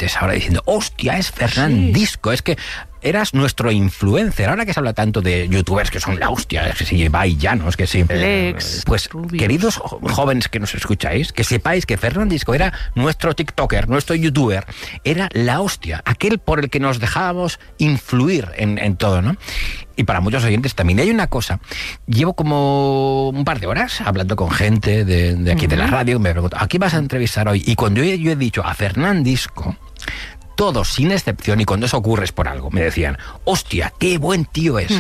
oyentes ahora diciendo, hostia, es Fernandisco, es que eras nuestro influencer. Ahora que se habla tanto de youtubers que son la hostia, que si Ibai Llanos, que si... Lex, pues, Rubius. queridos jóvenes que nos escucháis, que sepáis que Fernandisco era nuestro tiktoker, nuestro youtuber, era la hostia, aquel por el que nos dejábamos influir en todo, ¿no? Y para muchos oyentes también. Y hay una cosa, llevo como un par de horas hablando con gente de aquí de la radio, me pregunto, ¿a quién vas a entrevistar hoy? Y cuando yo he dicho a Fernandisco, todos, sin excepción, y cuando eso ocurre es por algo, me decían, hostia, qué buen tío es,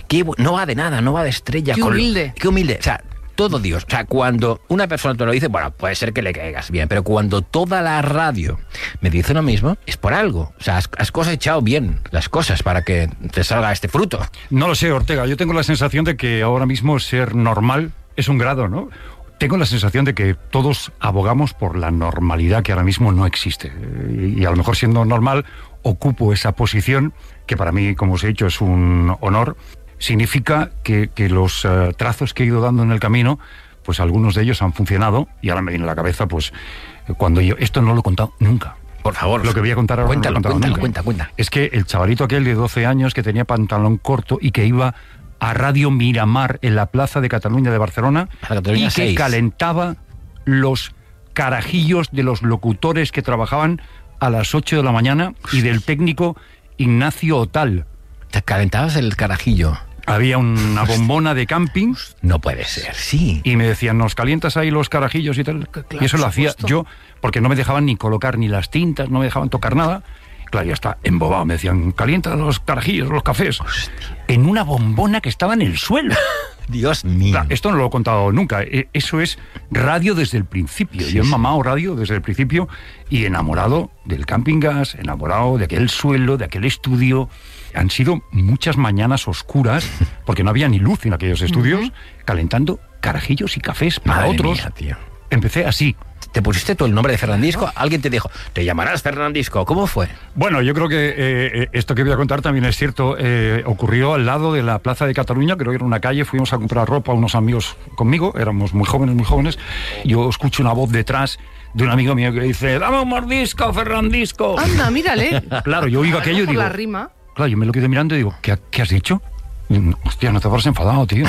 no va de nada, no va de estrella. Qué humilde. Qué humilde, o sea, todo Dios. O sea, cuando una persona te lo dice, bueno, puede ser que le caigas bien, pero cuando toda la radio me dice lo mismo, es por algo. O sea, has cosechado bien las cosas para que te salga este fruto. No lo sé, Ortega, yo tengo la sensación de que ahora mismo ser normal es un grado, ¿no? Tengo la sensación de que todos abogamos por la normalidad que ahora mismo no existe. Y a lo mejor siendo normal ocupo esa posición, que para mí, como os he dicho, es un honor. Significa que los trazos que he ido dando en el camino, pues algunos de ellos han funcionado, y ahora me viene a la cabeza, pues, cuando yo... Esto no lo he contado nunca. Por favor. Lo que voy a contar ahora Cuéntalo, no lo he contado nunca. cuenta. Es que el chavalito aquel de 12 años que tenía pantalón corto y que iba a Radio Miramar en la Plaza de Cataluña de Barcelona y que calentaba los carajillos de los locutores que trabajaban a las 8 de la mañana y del técnico Ignacio Otal. ¿Te calentabas el carajillo? Había una bombona de camping. No puede ser, sí. Y me decían, ¿nos calientas ahí los carajillos y tal? Claro, y eso lo hacía supuesto. yo, porque no me dejaban ni colocar ni las tintas, no me dejaban tocar nada. Claro, ya está embobado. Me decían, calienta los carajillos, los cafés. Hostia. En una bombona que estaba en el suelo. Dios mío. Claro, esto no lo he contado nunca. Eso es radio desde el principio. Yo he mamado radio desde el principio y enamorado del camping gas, enamorado de aquel suelo, de aquel estudio. Han sido muchas mañanas oscuras, porque no había ni luz en aquellos estudios, calentando carajillos y cafés para Madre otros. mía, tío. Empecé así. ¿Te pusiste tú el nombre de Fernandisco? Alguien te dijo, te llamarás Fernandisco. ¿Cómo fue? Bueno, yo creo que esto que voy a contar también es cierto. Ocurrió al lado de la Plaza de Cataluña, creo que era una calle. Fuimos a comprar ropa unos amigos conmigo, éramos muy jóvenes. Yo escucho una voz detrás de un amigo mío que dice, dame un mordisco, Fernandisco. Anda, mírale. Claro, yo oigo aquello y Por digo... la rima. Claro, yo me lo quedé mirando y digo, ¿qué has dicho? Y, hostia, no te habrás enfadado, tío,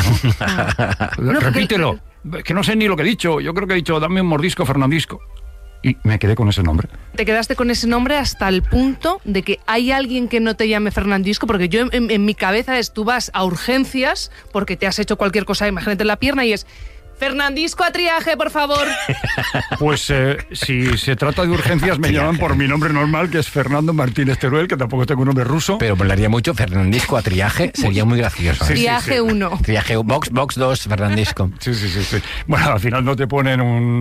¿no? Repítelo, que no sé ni lo que he dicho. Yo creo que he dicho, dame un mordisco, Fernandisco. Y me quedé con ese nombre. Te quedaste con ese nombre hasta el punto de que hay alguien que no te llame Fernandisco, porque yo en mi cabeza tú vas a urgencias porque te has hecho cualquier cosa, imagínate en la pierna y es... Fernandisco a triaje, por favor. Pues si se trata de urgencias me llaman por mi nombre normal, que es Fernando Martínez Teruel, que tampoco tengo un nombre ruso. Pero molaría mucho Fernandisco a triaje, sería muy gracioso. Sí, Triaje 1. Triaje box 2, Fernandisco. Sí. Bueno, al final no te ponen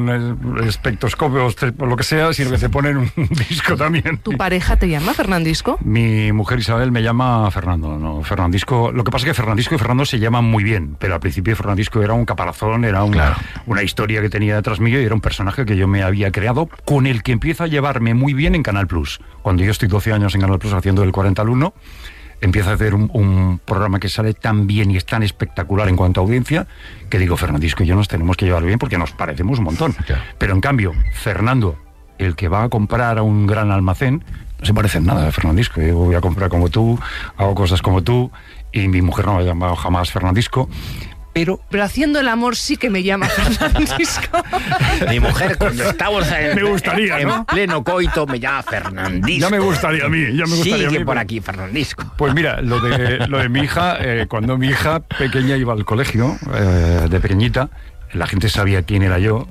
un espectroscopio o lo que sea, sino que te ponen un disco también. ¿Tu pareja te llama Fernandisco? Mi mujer Isabel me llama Fernando, no Fernandisco. Lo que pasa es que Fernandisco y Fernando se llaman muy bien, pero al principio Fernandisco era un caparazón, era una historia que tenía detrás mío y era un personaje que yo me había creado, con el que empiezo a llevarme muy bien en Canal Plus. Cuando yo estoy 12 años en Canal Plus haciendo el 40 al 1, empiezo a hacer un programa que sale tan bien y es tan espectacular en cuanto a audiencia, que digo, Fernandisco y yo nos tenemos que llevar bien porque nos parecemos un montón. Pero en cambio, Fernando, el que va a comprar a un gran almacén, no se parece en nada a Fernandisco. Yo voy a comprar como tú, hago cosas como tú, y mi mujer no me ha llamado jamás Fernandisco. Pero haciendo el amor sí que me llama Fernandisco. Mi mujer, cuando estamos me gustaría, en ¿no? pleno coito, me llama Fernandisco. Ya me gustaría a mí, Sigue por aquí, Fernandisco. Pues mira, lo de mi hija, cuando mi hija pequeña iba al colegio, de pequeñita, la gente sabía quién era yo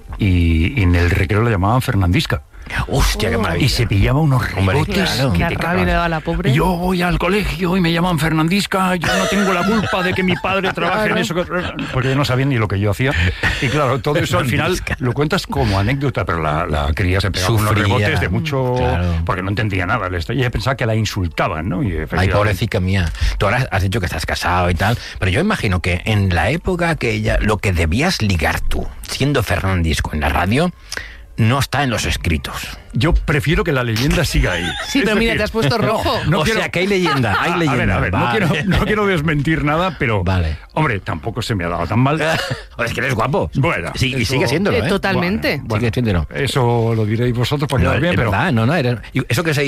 y en el recreo la llamaban Fernandisca. Hostia, qué maravilla. Y se pillaba unos Hombre, rebotes. claro. Qué rabia le daba a la pobre. Yo voy al colegio y me llaman Fernandisca, yo no tengo la culpa de que mi padre trabaje en eso, porque no sabían ni lo que yo hacía. Y claro, todo eso al final lo cuentas como anécdota, pero la cría se pegaba unos rebotes de mucho... Claro. Porque no entendía nada. Y ella pensaba que la insultaban, ¿no? Y Ay, pobrecita mía. Tú ahora has dicho que estás casado y tal, pero yo imagino que en la época aquella, lo que debías ligar tú, siendo Fernandisco en la radio, no está en los escritos. Yo prefiero que la leyenda siga ahí. Sí, pero mira, te has puesto rojo. No o quiero... sea, que hay leyenda, hay leyenda. A ver, Vale. no quiero desmentir nada, pero... Vale. Hombre, tampoco se me ha dado tan mal. Es que eres guapo. Bueno, Sí, y eso- sigue siéndolo, ¿eh? Totalmente. Bueno, Sigue siéndolo. eso lo diréis vosotros por No, quedar bien, es pero... verdad, no, y eso que se